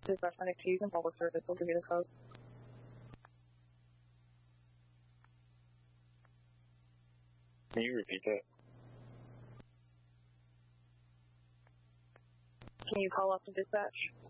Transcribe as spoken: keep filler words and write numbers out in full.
Dispatch nine T's in public service. We'll give you the code. Can you repeat that? Can you call up to dispatch?